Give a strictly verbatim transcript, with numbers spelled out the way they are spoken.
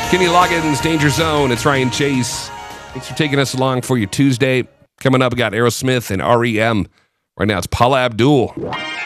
Kenny Loggins, Danger Zone. It's Ryan Chase. Thanks for taking us along for your Tuesday. Coming up, we got Aerosmith and R E M. Right now, it's Paula Abdul.